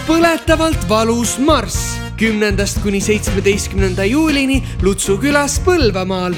põletavalt valus marss 10. kuni 17. juulini Lutsu külas Põlvamaal.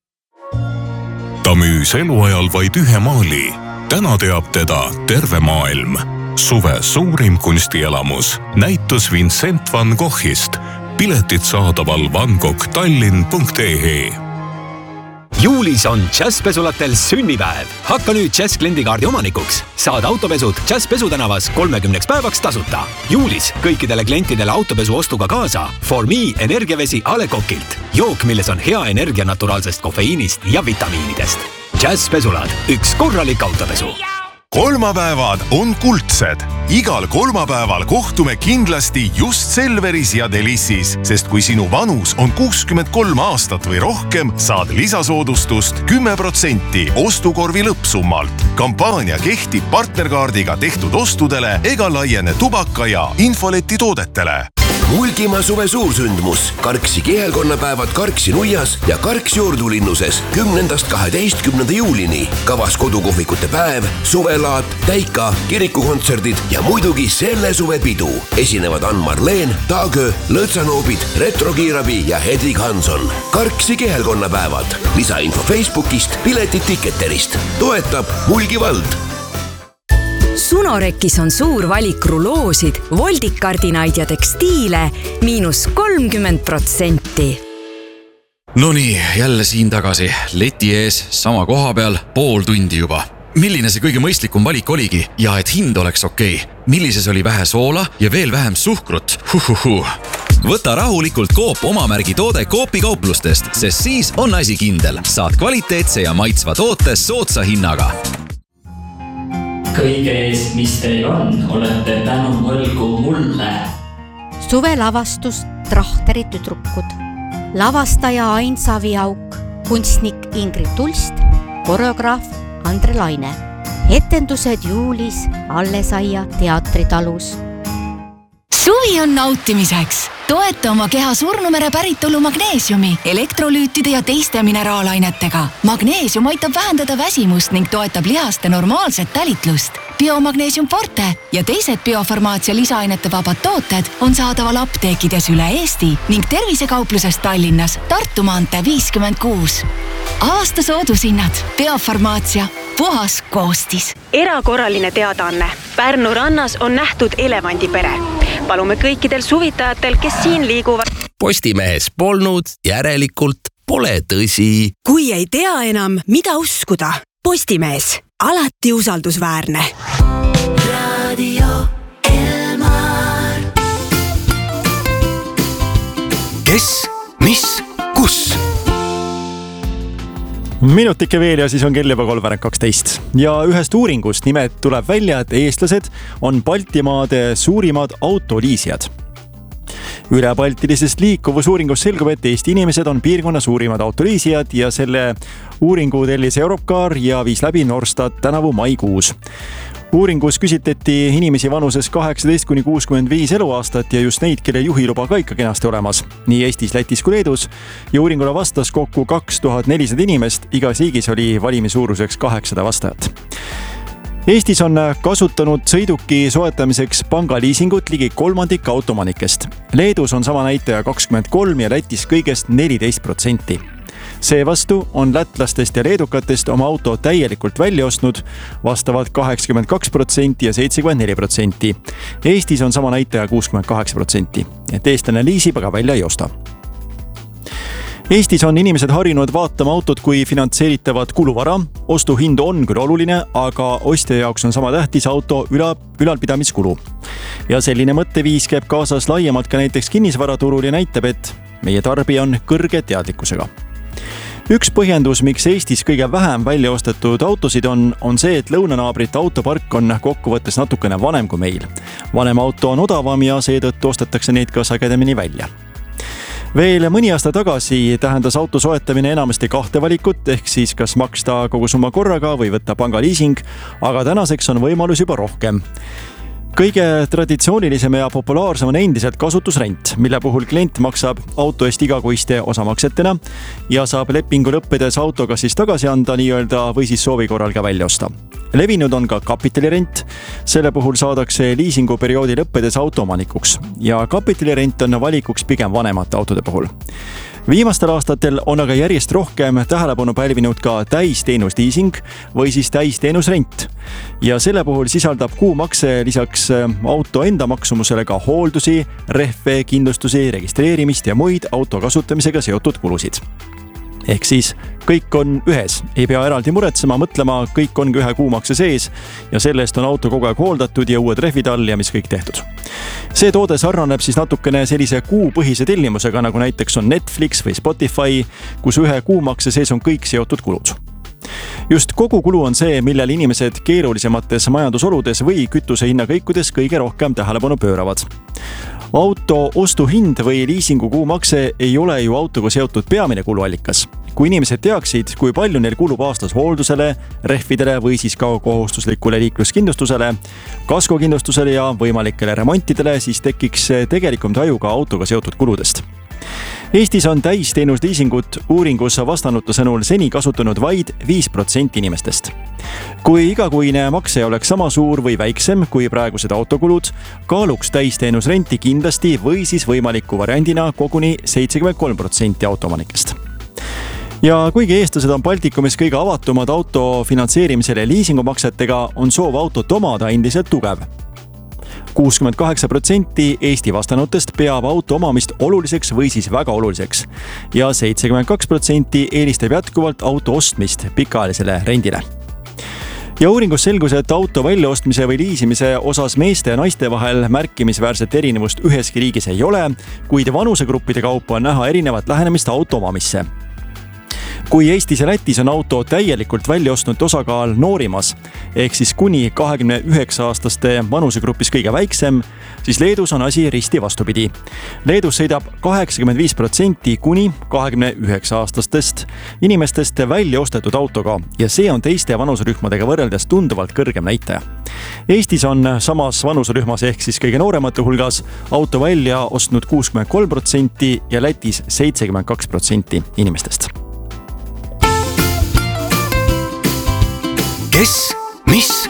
Ta müüs eluajal vaid ühe maali. Täna teab teda terve maailm. Suve suurim kunstielamus. Näitus Vincent van Goghist. Piletid saadaval vangoghtallinn.ee. Juulis on Jazzpesulatel sünnipäev. Hakka nüüd Jazz kliendikaardi omanikuks. Saad autopesud Jazzpesu tänavas 30 päevaks tasuta. Juulis kõikidele klientidele autopesu ostuga kaasa For Me energiavesi A. Le Coqilt. Jook, milles on hea energia naturaalsest kofeiinist ja vitamiinidest. Jazzpesulad, üks korralik autopesu. Kolmapäevad on kuldsed. Igal kolmapäeval kohtume kindlasti just Selveris ja Delissis, sest kui sinu vanus on 63 aastat või rohkem, saad lisasoodustust 10% ostukorvi lõppsummalt. Kampaania kehtib partnerkaardiga tehtud ostudele ega laiene tubaka ja infoleti toodetele. Mulgimaa suve suursündmus. Karksi kihelkonnapäevad Karksi Nuias ja Karksi Ordulinnuses 10.–12. juulini. Kavas kodukohvikute päev, suvelaat, täika, kirikukontserdid ja muidugi selle suve pidu. Esinevad Ann-Marleen, Taagö, Lõõtsanoobid, Retrokiirabi ja Hedvig Hanson. Karksi kihelkonnapäevad. Lisainfo Facebookist, piletid Ticketerist. Toetab Mulgi vald. Sunorekis on suur valik ruloosid, voldikardinaid ja tekstiile -30%. Nonii, jälle siin tagasi. Leti ees, sama koha peal, pool tundi juba. Milline see kõige mõistlikum valik oligi ja et hind oleks okei? Millises oli vähe soola ja veel vähem suhkrut? Võta rahulikult Coop omamärgi toode Coopi kauplustest, sest siis on asi kindel. Saad kvaliteetse ja maitsva toote soodsa hinnaga. Kõige ees, mis teil on, olete tänu võlgu mulle. Suvelavastus Trahteri tüdrukud. Lavastaja Ain Saviauk, kunstnik Ingrid Tulst, koreograaf Andre Laine. Etendused juulis Allesaia teatritalus. Suvi on nautimiseks. Toeta oma keha Surnumere päritolu magneesiumi, elektrolüütide ja teiste mineraalainetega. Magneesium aitab vähendada väsimust ning toetab lihaste normaalset tälitlust. Biomagneesium Forte ja teised biofarmaatsia lisaainete vabad tooted on saadaval apteekides üle Eesti ning tervisekaupluses Tallinnas Tartu maantee 56. Aasta soodushinnad. Biofarmaatsia. Puhas koostis. Erakorraline teadaanne. Pärnu rannas on nähtud elevandipere. Palume kõikidel suvitajatel, kes siin liiguvad. Postimehes polnud, järelikult pole tõsi. Kui ei tea enam, mida uskuda. Postimees. Alati usaldusväärne. Radio Elmar. Kes, mis, kus? Minutike veel ja siis on kell juba 3:12. Ja ühest uuringust nimelt tuleb välja, et eestlased on Baltimaade suurimad autoliisijad. Ülebaltilisest liikuvusuuringust selgub, et Eesti inimesed on piirkonna suurimad autoliisijad ja selle uuringu tellis Europcar ja viis läbi Norstat tänavu maikuus. Uuringus küsitleti inimesi vanuses 18–65 eluaastat ja just neid, kelle juhiluba ka ikka kenasti olemas. Nii Eestis, Lätis kui Leedus. Ja uuringule vastas kokku 2400 inimest. Igas riigis oli valimisuuruseks 800 vastajat. Eestis on kasutanud sõiduki soetamiseks pangaliisingut ligi kolmandik automanikest. Leedus on sama näitaja 23 ja Lätis kõigest 14%. Seevastu on lätlastest ja leedukatest oma auto täielikult välja ostnud vastavalt 82% ja 74%. Eestis on sama näitaja 68%. Et eestlane liisib, aga välja ei osta. Eestis on inimesed harjunud vaatama autot kui finantseeritavat kuluvara. Ostuhind on küll oluline, aga ostja jaoks on sama tähtis auto ülalpidamiskulu. Ja selline mõtteviis käib kaasas laiemalt ka näiteks kinnisvaraturul ja näitab, et meie tarbija on kõrge teadlikkusega. Üks põhjendus, miks Eestis kõige vähem välja ostetud autosid on see, et lõunanaabrite autopark on kokkuvõttes natukene vanem kui meil. Vanem auto on odavam ja seetõttu ostetakse neid ka sagedamini välja. Veel mõni aasta tagasi tähendas auto soetamine enamasti kahte valikut, ehk siis kas maksta kogu summa korraga või võtta pangaliising, aga tänaseks on võimalus juba rohkem. Kõige traditsioonilisem ja populaarsem on endiselt kasutusrent, mille puhul klient maksab auto eest igakuiste osamaksetena ja saab lepingu lõppedes auto kas siis tagasi anda nii-öelda või siis soovi korral ka välja osta. levinud on ka kapitalirent. Selle puhul saadakse liisinguperioodi lõppedes autoomanikuks ja kapitalirent on valikuks pigem vanemate autode puhul. Viimastel aastatel on aga järjest rohkem tähelepanu pälvinud ka täisteenusliising või siis täisteenusrent. Ja selle puhul sisaldab kuumakse lisaks auto enda maksumusele ka hooldusi, rehve, kindlustusi, registreerimist ja muid auto kasutamisega seotud kulusid. Ehk siis kõik on ühes, ei pea eraldi muretsema, mõtlema, kõik ongi ühe kuumakse sees ja sellest on auto kogu aeg hooldatud ja uued rehvid all ja mis kõik tehtud. See toode sarnaneb siis natukene sellise kuupõhise tellimusega, nagu näiteks on Netflix või Spotify, kus ühe kuumakse sees on kõik seotud kulud. Just kogukulu on see, millel inimesed keerulisemates majandusoludes või kütuse hinna kõikudes kõige rohkem tähelepanu pööravad. Auto ostuhind või liisingu kuumakse ei ole ju autoga seotud peamine kuluallikas. Kui inimesed teaksid, kui palju neil kulub aastas hooldusele, rehvidele või siis ka kohustuslikule liikluskindlustusele, kaskokindlustusele ja võimalikele remontidele, siis tekiks tegelikum taju ka autoga seotud kuludest. Eestis on täisteenusliisingut uuringus vastanute sõnul seni kasutanud vaid 5% inimestest. Kui igakuine makse oleks sama suur või väiksem kui praegused autokulud, kaaluks täisteenusrenti kindlasti või siis võimaliku variandina koguni 73% autoomanikest. Ja kuigi eestlased on Baltikumis kõige avatumad auto finantseerimisele liisingumaksetega, on soov autot omada endiselt tugev. 68% Eesti vastanutest peab auto omamist oluliseks või siis väga oluliseks ja 72% eelistab jätkuvalt auto ostmist pikaajalisele rendile. Ja uuringus selgus, et auto väljaostmise või liisimise osas meeste ja naiste vahel märkimisväärset erinevust üheski riigis ei ole, kuid vanusegruppide kaupa on näha erinevat lähenemist auto omamisse. Kui Eestis ja Lätis on auto täielikult välja ostnud osakaal noorimas, ehk siis kuni 29-aastaste vanusegrupis kõige väiksem, siis Leedus on asi risti vastupidi. Leedus sõidab 85% kuni 29-aastastest inimestest välja ostetud autoga ja see on teiste vanuserühmadega võrreldes tunduvalt kõrgem näitaja. Eestis on samas vanuserühmas ehk siis kõige nooremate hulgas auto välja ostnud 63% ja Lätis 72% inimestest. Kes? Mis?